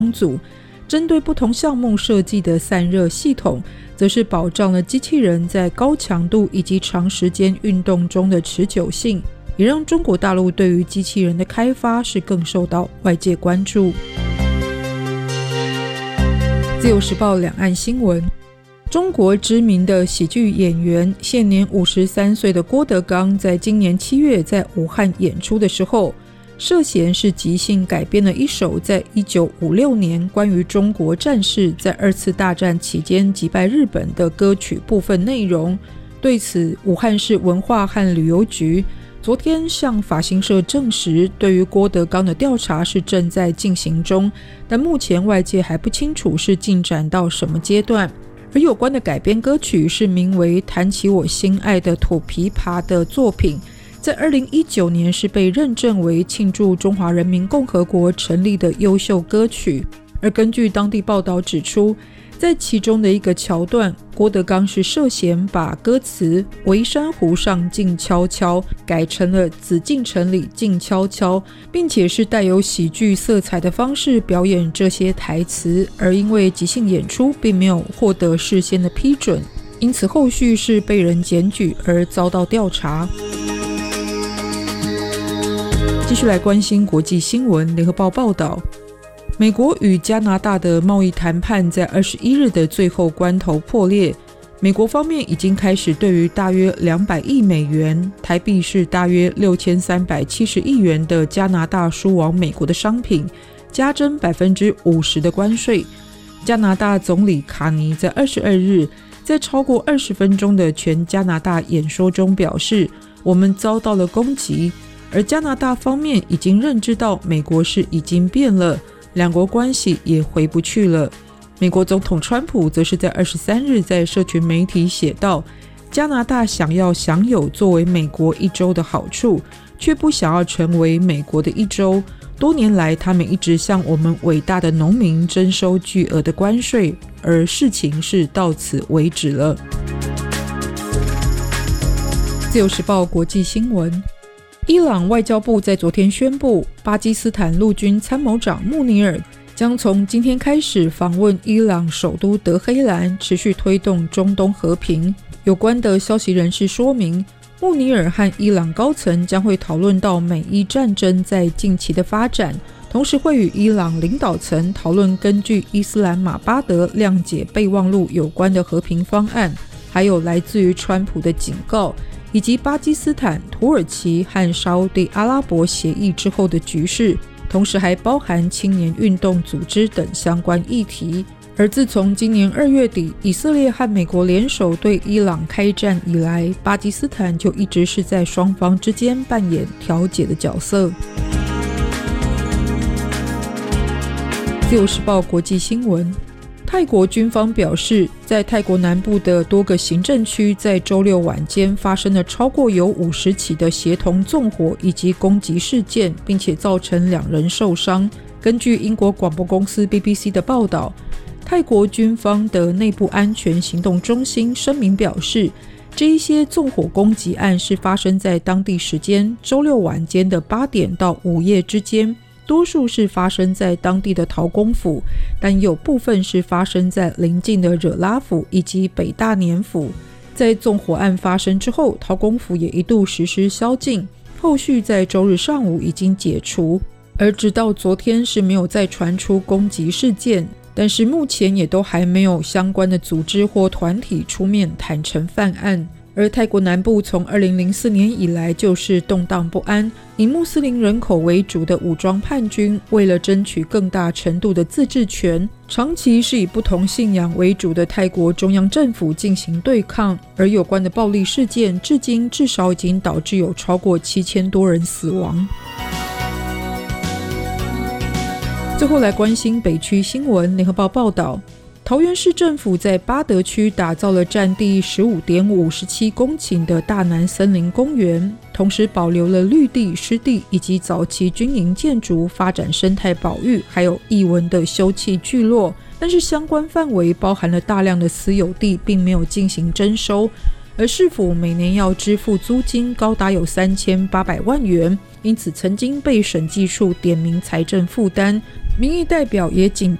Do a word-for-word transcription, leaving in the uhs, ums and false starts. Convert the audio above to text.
组，针对不同项目设计的散热系统，则是保障了机器人在高强度以及长时间运动中的持久性，也让中国大陆对于机器人的开发是更受到外界关注。自由时报两岸新闻，中国知名的喜剧演员现年五十三岁的郭德纲，在今年七月在武汉演出的时候，涉嫌是即兴改编了一首在一九五六年关于中国战士在二次大战期间击败日本的歌曲部分内容。对此，武汉市文化和旅游局昨天向法新社证实，对于郭德纲的调查是正在进行中，但目前外界还不清楚是进展到什么阶段。而有关的改编歌曲是名为《弹起我心爱的土琵琶》的作品，在二零一九年是被认证为庆祝中华人民共和国成立的优秀歌曲。而根据当地报道指出，在其中的一个桥段，郭德纲是涉嫌把歌词“围山湖上静悄悄”改成了“紫禁城里静悄悄”，并且是带有喜剧色彩的方式表演这些台词，而因为即兴演出并没有获得事先的批准，因此后续是被人检举而遭到调查。继续来关心国际新闻，联合报报道，美国与加拿大的贸易谈判在二十一日的最后关头破裂，美国方面已经开始对于大约两百亿美元，台币是大约六千三百七十亿元的加拿大输往美国的商品加征 百分之五十 的关税。加拿大总理卡尼在二十二日在超过二十分钟的全加拿大演说中表示，我们遭到了攻击，而加拿大方面已经认知到美国是已经变了，两国关系也回不去了。美国总统川普则是在二十三日在社群媒体写道，加拿大想要享有作为美国一州的好处，却不想要成为美国的一州。多年来他们一直向我们伟大的农民征收巨额的关税，而事情是到此为止了。自由时报国际新闻，伊朗外交部在昨天宣布，巴基斯坦陆军参谋长穆尼尔将从今天开始访问伊朗首都德黑兰，持续推动中东和平。有关的消息人士说明，穆尼尔和伊朗高层将会讨论到美伊战争在近期的发展，同时会与伊朗领导层讨论根据伊斯兰马巴德谅解备忘录有关的和平方案，还有来自于川普的警告，以及巴基斯坦、土耳其和沙烏地阿拉伯协议之后的局势，同时还包含青年运动组织等相关议题。而自从今年二月底以色列和美国联手对伊朗开战以来，巴基斯坦就一直是在双方之间扮演调解的角色。自由时报国际新闻，泰国军方表示，在泰国南部的多个行政区在周六晚间发生了超过有五十起的协同纵火以及攻击事件，并且造成两人受伤。根据英国广播公司 B B C 的报道，泰国军方的内部安全行动中心声明表示，这一些纵火攻击案是发生在当地时间周六晚间的八点到午夜之间，多数是发生在当地的陶公府，但有部分是发生在邻近的惹拉府以及北大年府。在纵火案发生之后，陶公府也一度实施宵禁，后续在周日上午已经解除，而直到昨天是没有再传出攻击事件，但是目前也都还没有相关的组织或团体出面坦诚犯案。而泰国南部从二零零四年以来就是动荡不安，以穆斯林人口为主的武装叛军为了争取更大程度的自治权，长期是以不同信仰为主的泰国中央政府进行对抗，而有关的暴力事件至今至少已经导致有超过七千多人死亡。最后来关心北区新闻，联合报报道，桃园市政府在八德区打造了占地 十五点五七公顷的大南森林公园，同时保留了绿地、湿地以及早期军营建筑，发展生态保育，还有艺文的休憩聚落。但是相关范围包含了大量的私有地，并没有进行征收，而市府每年要支付租金高达有三千八百万元，因此曾经被审计处点名财政负担， 民意代表也警